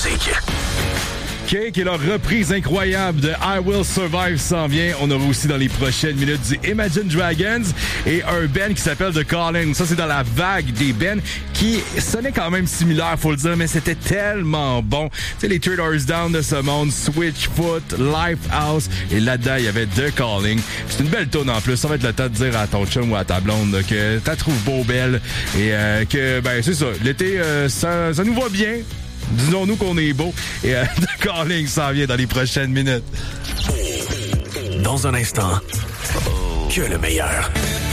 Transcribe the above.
musique. Cake et leur reprise incroyable de I Will Survive s'en vient. On aura aussi dans les prochaines minutes du Imagine Dragons et un band qui s'appelle The Calling. Ça, c'est dans la vague des bands qui sonnaient quand même similaire, faut le dire, mais c'était tellement bon. Tu sais, les Three Doors Down de ce monde, Switchfoot, Lifehouse, et là-dedans, il y avait The Calling. C'est une belle tune en plus. Ça va être le temps de dire à ton chum ou à ta blonde là, que t'as trouvé beau, belle, et que, ben, c'est ça. L'été, ça nous va bien. Disons-nous qu'on est beau. Et The Calling s'en vient dans les prochaines minutes. Dans un instant, que le meilleur.